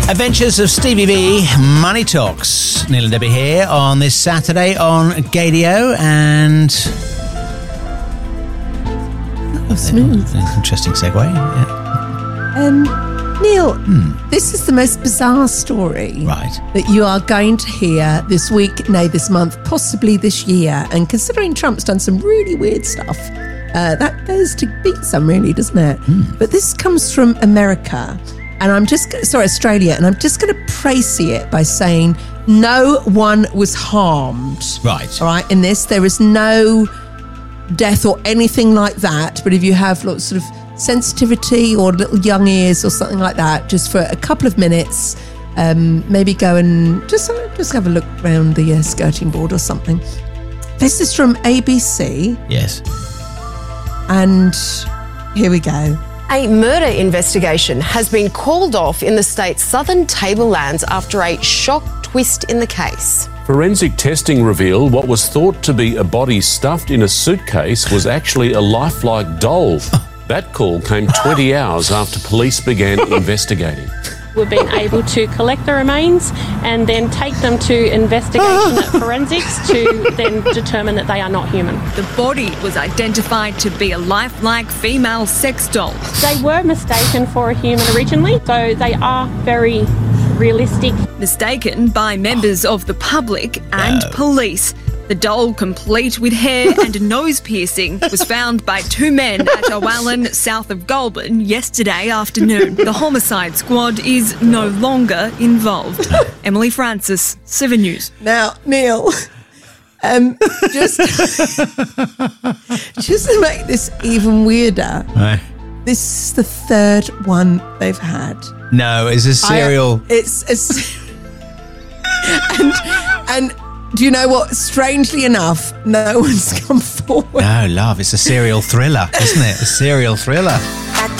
Adventures of Stevie B, Money Talks. Neil and Debbie here on this Saturday on Gadio, and smooth. Interesting segue. Yeah. Neil, this is the most bizarre story that you are going to hear this week, this month, possibly this year. And considering Trump's done some really weird stuff, that goes to beat some, really, doesn't it? But this comes from America. And Australia, and I'm just going to précis it by saying no one was harmed. Right. All right, in this, there is no death or anything like that. But if you have lots of sensitivity or little young ears or something like that, just for a couple of minutes, maybe go and just have a look around the skirting board or something. This is from ABC. Yes. And here we go. A murder investigation has been called off in the state's southern tablelands after a shock twist in the case. Forensic testing revealed what was thought to be a body stuffed in a suitcase was actually a lifelike doll. That call came 20 hours after police began investigating. We've been able to collect the remains and then take them to investigation at forensics to then determine that they are not human. The body was identified to be a lifelike female sex doll. They were mistaken for a human originally, so they are very realistic. Mistaken by members of the public and police. The doll, complete with hair and a nose piercing, was found by two men at Owallan, south of Goulburn, yesterday afternoon. The homicide squad is no longer involved. Emily Francis, 7 News. Now, Neil, just to make this even weirder, this is the third one they've had. No, it's a serial. And do you know what? Strangely enough, no one's come forward. No, love, it's a serial thriller, isn't it? A serial thriller.